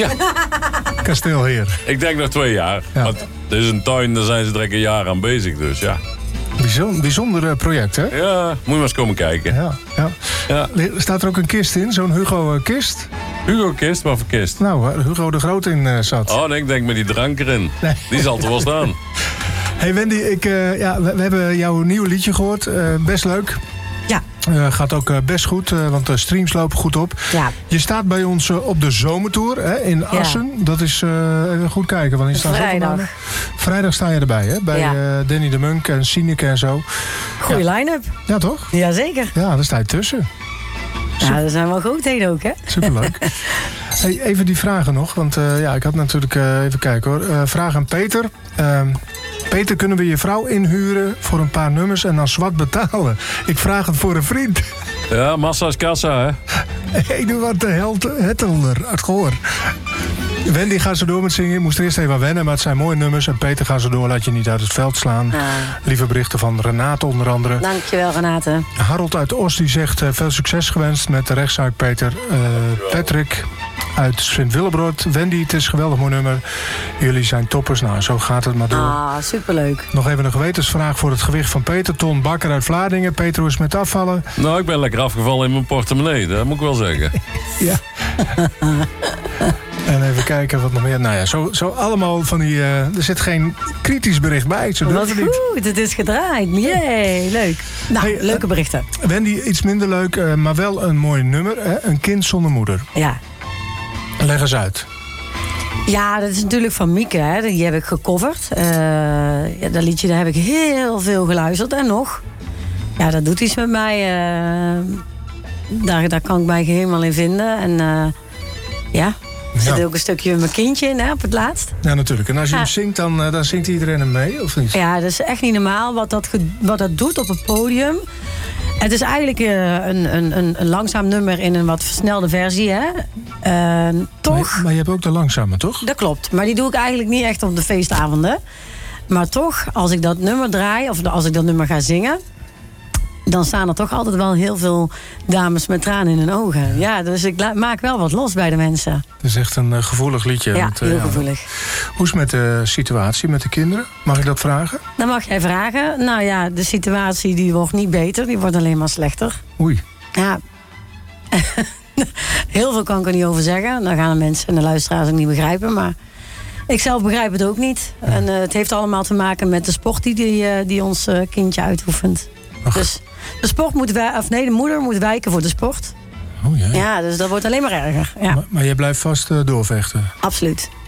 Ja. Kasteelheer. Ik denk nog 2 jaar. Ja. Want het is een tuin, daar zijn ze direct een jaar aan bezig. Dus ja. Bijzonder project, hè? Ja, moet je maar eens komen kijken. Ja. Staat er ook een kist in? Zo'n Hugo-kist? Hugo-kist? Wat voor kist? Nou, waar Hugo de Groot in zat. Oh, ik denk met die drank erin. Nee. Die zal er wel staan. Hey Wendy, we hebben jouw nieuwe liedje gehoord. Best leuk. Ja. Gaat ook best goed, want de streams lopen goed op. Ja. Je staat bij ons op de zomertour hè, in Assen. Dat is, even goed kijken, wanneer staat dat? Vrijdag. Vrijdag sta je erbij, hè? Bij Danny de Munk en Sineke en zo. Goeie line-up. Ja, toch? Jazeker. Ja, daar sta je tussen. Ja, dat zijn wel grootheden ook, hè? Superleuk. Hey, even die vragen nog, want ik had natuurlijk... even kijken hoor. Vraag aan Peter. Peter, kunnen we je vrouw inhuren voor een paar nummers en dan zwart betalen? Ik vraag het voor een vriend. Ja, massa is kassa, hè? Ik doe wat de Hettelder uit Goor. Wendy gaat zo door met zingen. Ik moest er eerst even aan wennen, maar het zijn mooie nummers. En Peter gaat zo door, laat je niet uit het veld slaan. Lieve berichten van Renate onder andere. Dankjewel, Renate. Harold uit Oost die zegt veel succes gewenst met de rechtszaak, Peter. Patrick uit Sint-Willebrood. Wendy, het is een geweldig mooi nummer. Jullie zijn toppers. Nou, zo gaat het maar door. Ah, superleuk. Nog even een gewetensvraag voor het gewicht van Peter. Ton Bakker uit Vlaardingen. Peter, hoe is het met afvallen? Nou, ik ben lekker afgevallen in mijn portemonnee. Dat moet ik wel zeggen. Ja. En even kijken wat nog meer. Nou ja, zo allemaal van die... er zit geen kritisch bericht bij. Zo Wat goed, het is gedraaid. Jee, leuk. Nou, Hey, leuke berichten. Wendy, iets minder leuk, maar wel een mooi nummer. Hè? Een kind zonder moeder. Ja. Leg eens uit. Ja, dat is natuurlijk van Mieke. Hè. Die heb ik gecoverd. Dat liedje daar heb ik heel veel geluisterd. En nog. Ja, dat doet iets met mij. Daar kan ik mij helemaal in vinden. En er zit ook een stukje met mijn kindje in, hè, op het laatst. Ja, natuurlijk. En als je hem zingt, dan zingt iedereen hem mee, of niet? Ja, dat is echt niet normaal wat dat doet op het podium. Het is eigenlijk een langzaam nummer in een wat versnelde versie, hè. Toch... Maar je hebt ook de langzame, toch? Dat klopt, maar die doe ik eigenlijk niet echt op de feestavonden. Maar toch, als ik dat nummer draai, of als ik dat nummer ga zingen... dan staan er toch altijd wel heel veel dames met tranen in hun ogen. Ja, dus ik maak wel wat los bij de mensen. Het is echt een gevoelig liedje. Ja, heel gevoelig. Hoe is het met de situatie met de kinderen? Mag ik dat vragen? Dan mag jij vragen. Nou ja, de situatie die wordt niet beter. Die wordt alleen maar slechter. Oei. Ja. Heel veel kan ik er niet over zeggen. Dan gaan de mensen en de luisteraars ook niet begrijpen. Maar ik zelf begrijp het ook niet. Ja. En het heeft allemaal te maken met de sport die ons kindje uitoefent. Ach. Dus de moeder moet wijken voor de sport. Oh, ja. Ja, dus dat wordt alleen maar erger. Ja. Maar je blijft vast doorvechten? Absoluut.